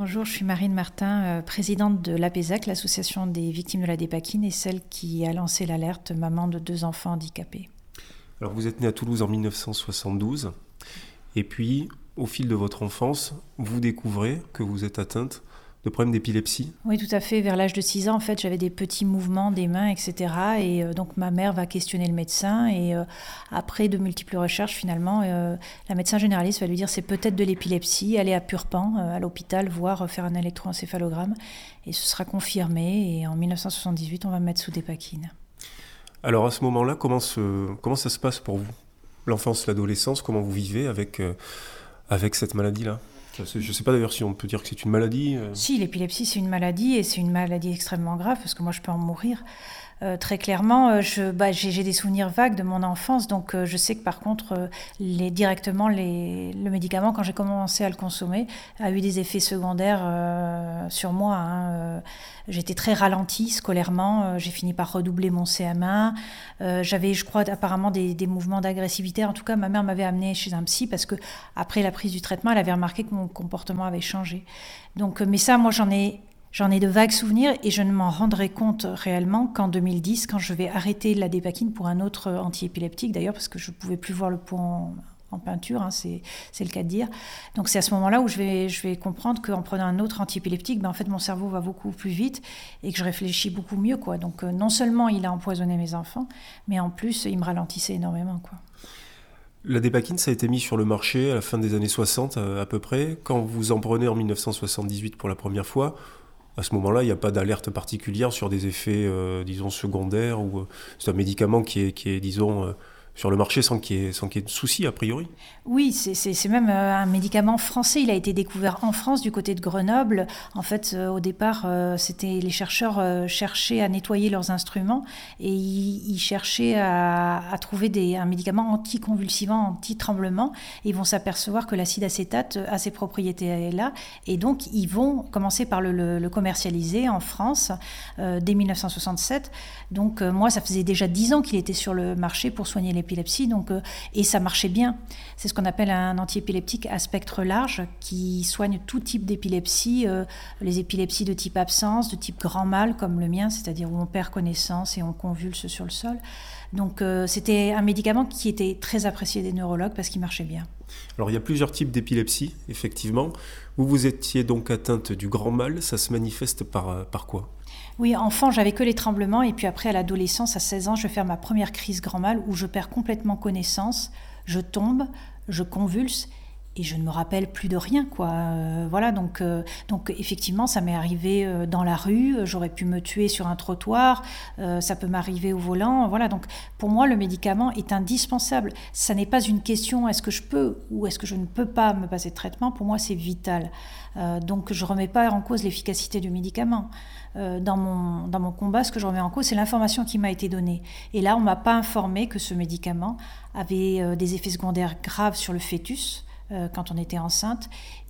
Bonjour, je suis Marine Martin, présidente de l'APESAC, l'association des victimes de la dépakine, et celle qui a lancé l'alerte maman de 2 enfants handicapés. Alors vous êtes née à Toulouse en 1972, et puis au fil de votre enfance, vous découvrez que vous êtes atteinte de problèmes d'épilepsie. Oui, tout à fait. Vers l'âge de 6 ans, en fait, j'avais des petits mouvements des mains, etc. Et donc ma mère va questionner le médecin, et après de multiples recherches, finalement, la médecin généraliste va lui dire c'est peut-être de l'épilepsie, aller à Purpan, à l'hôpital, voir faire un électroencéphalogramme, et ce sera confirmé. Et en 1978, on va me mettre sous dépakine. Alors à ce moment-là, comment ça se passe pour vous? L'enfance, l'adolescence, comment vous vivez avec cette maladie-là? Je ne sais pas d'ailleurs si on peut dire que c'est une maladie. Si, l'épilepsie, c'est une maladie, et c'est une maladie extrêmement grave, parce que moi, je peux en mourir. Très clairement, j'ai des souvenirs vagues de mon enfance, donc je sais que par contre, le médicament, quand j'ai commencé à le consommer, a eu des effets secondaires sur moi. J'étais très ralentie scolairement, j'ai fini par redoubler mon CM1. J'avais, je crois, apparemment des mouvements d'agressivité. En tout cas, ma mère m'avait amenée chez un psy parce que après la prise du traitement, elle avait remarqué que mon comportement avait changé. Donc, mais ça, moi, j'en ai de vagues souvenirs, et je ne m'en rendrai compte réellement qu'en 2010, quand je vais arrêter la dépakine pour un autre antiépileptique, d'ailleurs, parce que je ne pouvais plus voir le pot en peinture, c'est le cas de dire. Donc c'est à ce moment-là où je vais comprendre qu'en prenant un autre antiépileptique, en fait, mon cerveau va beaucoup plus vite et que je réfléchis beaucoup mieux, quoi. Donc non seulement il a empoisonné mes enfants, mais en plus, il me ralentissait énormément, quoi. La dépakine, ça a été mis sur le marché à la fin des années 60 à peu près. Quand vous en prenez en 1978 pour la première fois, à ce moment-là, il n'y a pas d'alerte particulière sur des effets, disons, secondaires, ou c'est un médicament qui est disons, sur le marché sans qu'il y ait de soucis, a priori. Oui, c'est même un médicament français. Il a été découvert en France, du côté de Grenoble. En fait, au départ, les chercheurs cherchaient à nettoyer leurs instruments, et ils cherchaient à trouver un médicament anticonvulsivant, anti-tremblement. Ils vont s'apercevoir que l'acide acétate a ces propriétés-là, et donc ils vont commencer par le commercialiser en France dès 1967. Donc moi, ça faisait déjà 10 ans qu'il était sur le marché pour soigner l'épilepsie, et ça marchait bien. C'est ce qu'on appelle un antiépileptique à spectre large, qui soigne tout type d'épilepsie, les épilepsies de type absence, de type grand mal comme le mien, c'est-à-dire où on perd connaissance et on convulse sur le sol. Donc c'était un médicament qui était très apprécié des neurologues parce qu'il marchait bien. Alors il y a plusieurs types d'épilepsie, effectivement. Vous étiez donc atteinte du grand mal, ça se manifeste par quoi? Oui, enfant, j'avais que les tremblements, et puis après, à l'adolescence, à 16 ans, je vais faire ma première crise grand mal où je perds complètement connaissance, je tombe, je convulse, et je ne me rappelle plus de rien, quoi. Voilà, donc effectivement, ça m'est arrivé dans la rue, j'aurais pu me tuer sur un trottoir, ça peut m'arriver au volant, voilà. Donc pour moi, le médicament est indispensable. Ça n'est pas une question est-ce que je peux ou est-ce que je ne peux pas me passer de traitement. Pour moi, c'est vital. Donc je ne remets pas en cause l'efficacité du médicament. Dans mon combat, ce que je remets en cause, c'est l'information qui m'a été donnée. Et là, on ne m'a pas informé que ce médicament avait des effets secondaires graves sur le fœtus quand on était enceinte.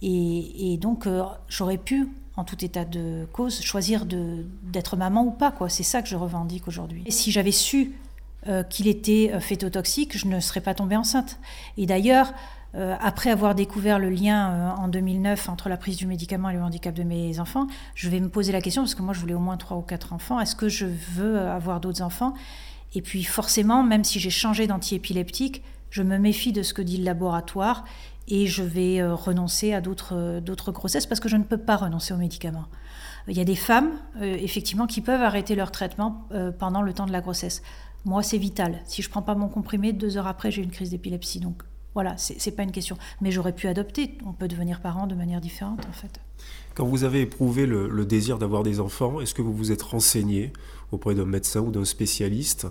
Et donc, j'aurais pu, en tout état de cause, choisir d'être maman ou pas, quoi. C'est ça que je revendique aujourd'hui. Et si j'avais su qu'il était phétotoxique, je ne serais pas tombée enceinte. Et d'ailleurs, après avoir découvert le lien en 2009 entre la prise du médicament et le handicap de mes enfants, je vais me poser la question, parce que moi je voulais au moins 3 ou 4 enfants, est-ce que je veux avoir d'autres enfants? Et puis forcément, même si j'ai changé d'antiépileptique, je me méfie de ce que dit le laboratoire, et je vais renoncer à d'autres grossesses, parce que je ne peux pas renoncer aux médicaments. Il y a des femmes, effectivement, qui peuvent arrêter leur traitement pendant le temps de la grossesse. Moi, c'est vital. Si je ne prends pas mon comprimé, 2 heures après, j'ai une crise d'épilepsie. Donc voilà, c'est pas une question. Mais j'aurais pu adopter. On peut devenir parent de manière différente, en fait. Quand vous avez éprouvé le désir d'avoir des enfants, est-ce que vous vous êtes renseigné auprès d'un médecin ou d'un spécialiste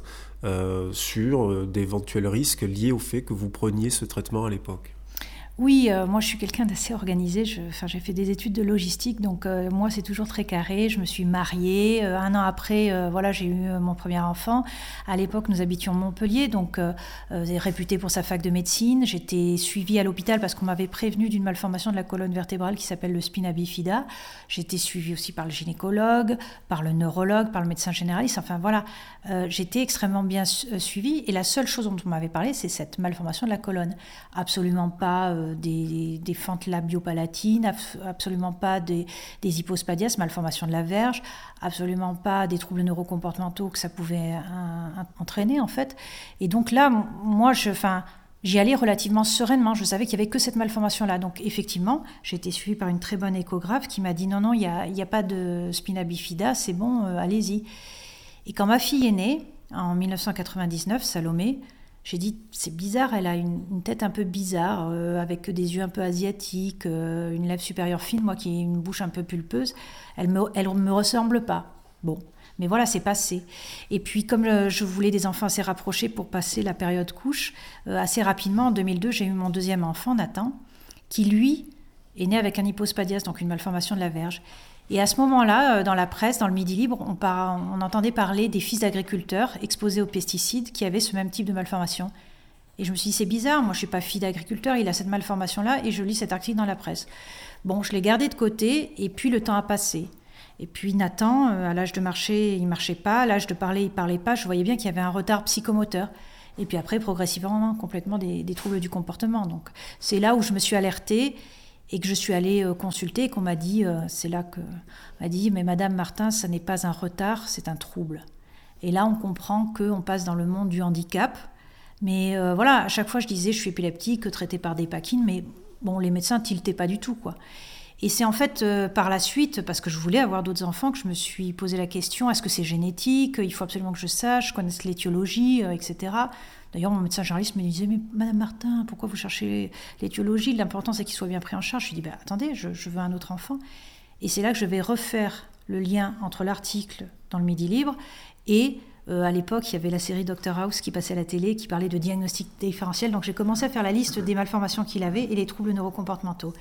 sur d'éventuels risques liés au fait que vous preniez ce traitement à l'époque? Oui, moi je suis quelqu'un d'assez organisé. J'ai fait des études de logistique, donc moi c'est toujours très carré. Je me suis mariée. 1 an après, voilà, j'ai eu mon premier enfant. À l'époque, nous habitions Montpellier, donc réputé pour sa fac de médecine. J'étais suivie à l'hôpital parce qu'on m'avait prévenu d'une malformation de la colonne vertébrale qui s'appelle le spina bifida. J'étais suivie aussi par le gynécologue, par le neurologue, par le médecin généraliste. Enfin voilà, j'étais extrêmement bien suivie. Et la seule chose dont on m'avait parlé, c'est cette malformation de la colonne. Absolument pas des fentes labiopalatines, absolument pas des hypospadias, malformations de la verge, absolument pas des troubles neurocomportementaux que ça pouvait entraîner en fait. Et donc là, moi, j'y allais relativement sereinement. Je savais qu'il n'y avait que cette malformation-là. Donc effectivement, j'ai été suivie par une très bonne échographe qui m'a dit non, il n'y a pas de spina bifida, c'est bon, allez-y. Et quand ma fille est née, en 1999, Salomé, j'ai dit, c'est bizarre, elle a une tête un peu bizarre, avec des yeux un peu asiatiques, une lèvre supérieure fine, moi qui ai une bouche un peu pulpeuse. Elle me ressemble pas. Bon, mais voilà, c'est passé. Et puis, comme je voulais des enfants assez rapprochés pour passer la période couche, assez rapidement, en 2002, j'ai eu mon deuxième enfant, Nathan, qui, lui, est né avec un hypospadias, donc une malformation de la verge. Et à ce moment-là, dans la presse, dans le Midi Libre, on entendait parler des fils d'agriculteurs exposés aux pesticides qui avaient ce même type de malformation. Et je me suis dit, c'est bizarre, moi je ne suis pas fille d'agriculteur, il a cette malformation-là, et je lis cet article dans la presse. Bon, je l'ai gardé de côté, et puis le temps a passé. Et puis Nathan, à l'âge de marcher, il ne marchait pas, à l'âge de parler, il ne parlait pas, je voyais bien qu'il y avait un retard psychomoteur. Et puis après, progressivement, complètement des troubles du comportement. Donc c'est là où je me suis alertée, et que je suis allée consulter, et qu'on m'a dit, c'est là qu'on m'a dit, mais Madame Martin, ça n'est pas un retard, c'est un trouble. Et là, on comprend qu'on passe dans le monde du handicap. Mais voilà, à chaque fois, je disais, je suis épileptique, traitée par Dépakine, mais bon, les médecins tiltaient pas du tout, quoi. Et c'est en fait par la suite, parce que je voulais avoir d'autres enfants, que je me suis posé la question, est-ce que c'est génétique ? Il faut absolument que je sache, je connaisse l'étiologie, etc. D'ailleurs, mon médecin généraliste me disait, mais Madame Martin, pourquoi vous cherchez l'étiologie ? L'important, c'est qu'il soit bien pris en charge. Je lui dis, attendez, je veux un autre enfant. Et c'est là que je vais refaire le lien entre l'article dans le Midi Libre et, à l'époque, il y avait la série Dr House qui passait à la télé, qui parlait de diagnostic différentiel. Donc j'ai commencé à faire la liste des malformations qu'il avait et les troubles neurocomportementaux.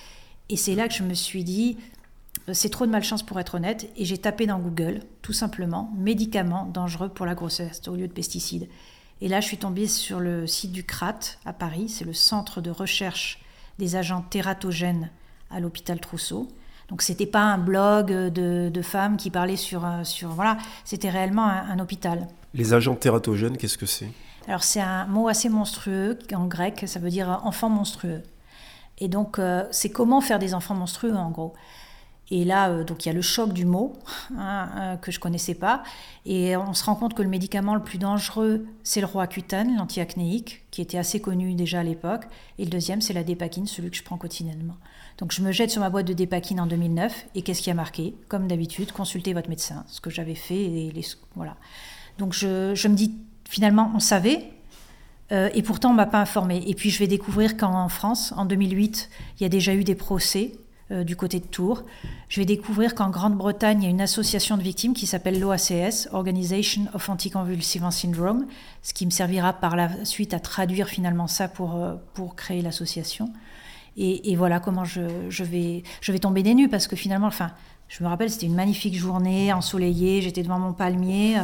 Et c'est là que je me suis dit, c'est trop de malchance pour être honnête. Et j'ai tapé dans Google, tout simplement, médicaments dangereux pour la grossesse au lieu de pesticides. Et là, je suis tombée sur le site du CRAT à Paris, c'est le Centre de recherche des agents tératogènes à l'hôpital Trousseau. Donc, ce n'était pas un blog de femmes qui parlaient sur voilà, c'était réellement un hôpital. Les agents tératogènes, qu'est-ce que c'est ? Alors, c'est un mot assez monstrueux, en grec, ça veut dire enfant monstrueux. Et donc, c'est comment faire des enfants monstrueux, en gros. Et là, donc il y a le choc du mot, que je ne connaissais pas. Et on se rend compte que le médicament le plus dangereux, c'est le Roaccutane, l'antiacnéique, qui était assez connu déjà à l'époque. Et le deuxième, c'est la Dépakine, celui que je prends quotidiennement. Donc je me jette sur ma boîte de Dépakine en 2009. Et qu'est-ce qui a marqué ? Comme d'habitude, consultez votre médecin, ce que j'avais fait. Voilà. Donc je me dis, finalement, on savait. Et pourtant, on ne m'a pas informé. Et puis je vais découvrir qu'en France, en 2008, il y a déjà eu des procès du côté de Tours. Je vais découvrir qu'en Grande-Bretagne, il y a une association de victimes qui s'appelle l'OACS, Organisation of Anticonvulsivant Syndrome, ce qui me servira par la suite à traduire finalement ça pour créer l'association. Et voilà comment je vais tomber des nues, parce que finalement, je me rappelle, c'était une magnifique journée, ensoleillée, j'étais devant mon palmier,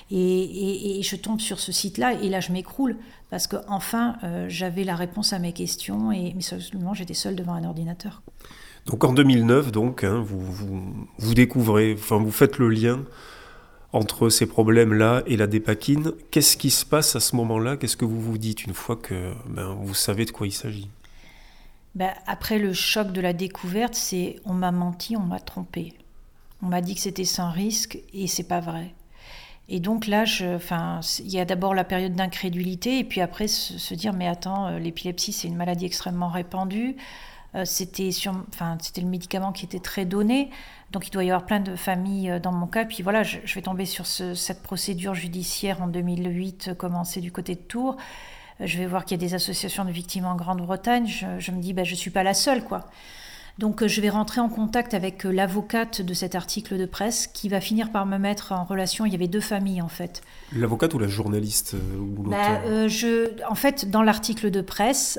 et je tombe sur ce site-là, et là je m'écroule, parce qu'enfin, j'avais la réponse à mes questions, mais seulement j'étais seule devant un ordinateur. Donc en 2009, vous découvrez, vous faites le lien entre ces problèmes-là et la Dépakine. Qu'est-ce qui se passe à ce moment-là ? Qu'est-ce que vous vous dites une fois que vous savez de quoi il s'agit ? Après le choc de la découverte, c'est on m'a menti, on m'a trompé. On m'a dit que c'était sans risque et c'est pas vrai. Et donc là, il y a d'abord la période d'incrédulité et puis après se dire mais attends, l'épilepsie c'est une maladie extrêmement répandue. C'était le médicament qui était très donné, donc il doit y avoir plein de familles dans mon cas. Puis voilà, je vais tomber sur cette procédure judiciaire en 2008 commencée du côté de Tours. Je vais voir qu'il y a des associations de victimes en Grande-Bretagne. Je me dis, je ne suis pas la seule, quoi. Donc je vais rentrer en contact avec l'avocate de cet article de presse qui va finir par me mettre en relation. Il y avait deux familles en fait. L'avocate ou la journaliste ou l'auteur En fait, dans l'article de presse,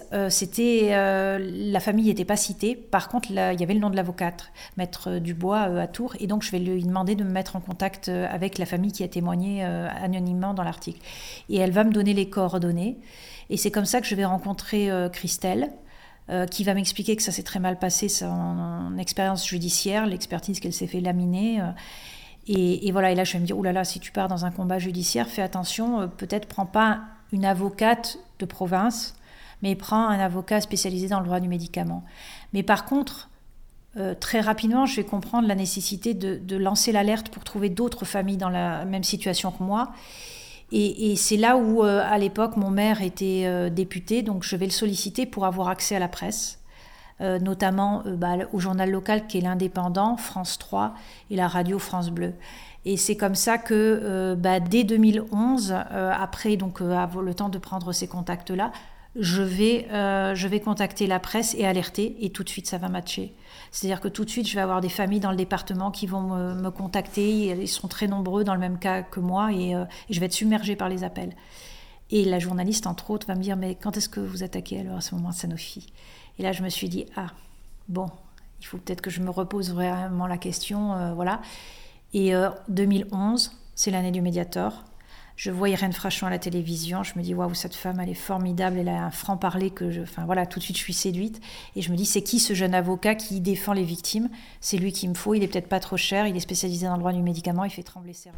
la famille n'était pas citée. Par contre, là, il y avait le nom de l'avocate, Maître Dubois à Tours. Et donc je vais lui demander de me mettre en contact avec la famille qui a témoigné anonymement dans l'article. Et elle va me donner les coordonnées. Et c'est comme ça que je vais rencontrer Christelle. Qui va m'expliquer que ça s'est très mal passé, son expérience judiciaire, l'expertise qu'elle s'est fait laminer. Et voilà, et là je vais me dire, oulala, si tu pars dans un combat judiciaire, fais attention, peut-être prends pas une avocate de province, mais prends un avocat spécialisé dans le droit du médicament. Mais par contre, très rapidement, je vais comprendre la nécessité de lancer l'alerte pour trouver d'autres familles dans la même situation que moi. Et c'est là où, à l'époque, mon maire était député, donc je vais le solliciter pour avoir accès à la presse, notamment au journal local qui est l'Indépendant, France 3 et la radio France Bleu. Et c'est comme ça que dès 2011, après donc avoir le temps de prendre ces contacts-là, je vais contacter la presse et alerter, et tout de suite ça va matcher. C'est-à-dire que tout de suite je vais avoir des familles dans le département qui vont me contacter, ils sont très nombreux dans le même cas que moi, et je vais être submergée par les appels. Et la journaliste, entre autres, va me dire « Mais quand est-ce que vous attaquez alors à ce moment Sanofi ?» Et là je me suis dit « Ah, bon, il faut peut-être que je me repose vraiment la question, voilà. » Et 2011, c'est l'année du Mediator. Je vois Irène Frachon à la télévision, je me dis waouh, cette femme elle est formidable, elle a un franc-parler tout de suite je suis séduite, et je me dis c'est qui ce jeune avocat qui défend les victimes? C'est lui qu'il me faut, il est peut-être pas trop cher, il est spécialisé dans le droit du médicament, il fait trembler Servier.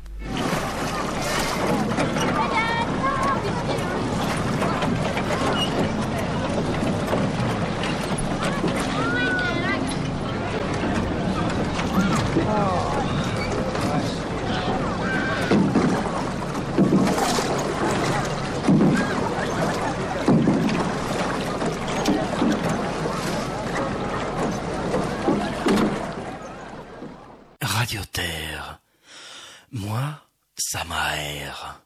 Radio Terre, moi, ça m'aère.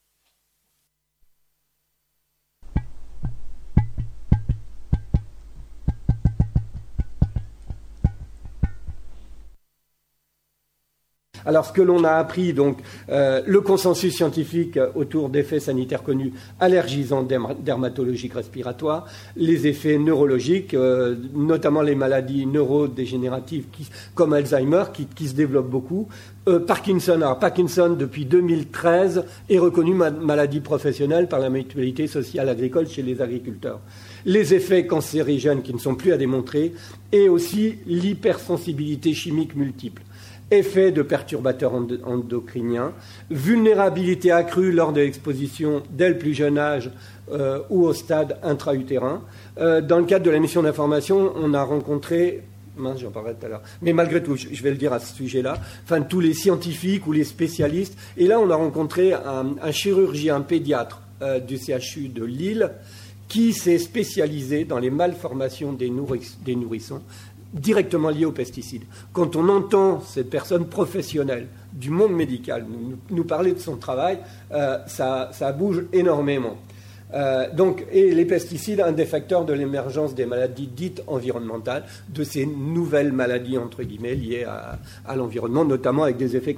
Alors, ce que l'on a appris, donc, le consensus scientifique autour d'effets sanitaires connus allergisants dermatologiques respiratoires, les effets neurologiques, notamment les maladies neurodégénératives comme Alzheimer, qui se développent beaucoup. Parkinson. Alors, Parkinson, depuis 2013, est reconnu maladie professionnelle par la Mutualité sociale agricole chez les agriculteurs. Les effets cancérigènes qui ne sont plus à démontrer, et aussi l'hypersensibilité chimique multiple. Effet de perturbateurs endocriniens, vulnérabilité accrue lors de l'exposition dès le plus jeune âge ou au stade intra-utérin. Dans le cadre de la mission d'information, on a rencontré, j'en parlerai tout à l'heure, mais malgré tout, je vais le dire à ce sujet-là, tous les scientifiques ou les spécialistes. Et là, on a rencontré un chirurgien pédiatre du CHU de Lille qui s'est spécialisé dans les malformations des nourrissons, directement lié aux pesticides. Quand on entend cette personne professionnelle du monde médical nous parler de son travail, ça bouge énormément. Et les pesticides, un des facteurs de l'émergence des maladies dites environnementales, de ces nouvelles maladies, entre guillemets, liées à l'environnement, notamment avec des effets